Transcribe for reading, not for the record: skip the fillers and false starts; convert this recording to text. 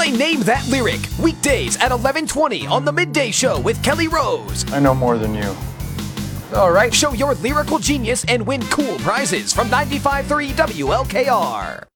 Play Name That Lyric, weekdays at 11:20 on The Midday Show with Kelly Rose. I know more than you. All right, show your lyrical genius and win cool prizes from 95.3 WLKR.